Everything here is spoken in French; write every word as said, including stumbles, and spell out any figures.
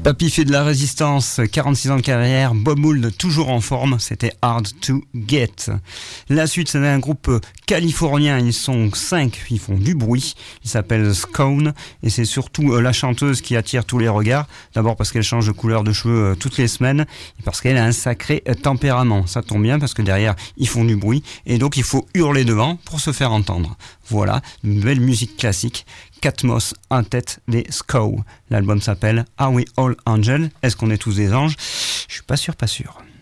Papy fait de la résistance, quarante-six ans de carrière, Bob Mould toujours en forme, c'était Hard to Get. La suite, c'est un groupe californien, ils sont cinq, ils font du bruit, ils s'appellent Scone, et c'est surtout la chanteuse qui attire tous les regards, d'abord parce qu'elle change de couleur de cheveux toutes les semaines, et parce qu'elle a un sacré tempérament. Ça tombe bien parce que derrière, ils font du bruit, et donc il faut hurler devant pour se faire entendre. Voilà, une belle musique classique. Catmos en tête des Scow. L'album s'appelle Are We All Angels? Est-ce qu'on est tous des anges? Je suis pas sûr, pas sûr.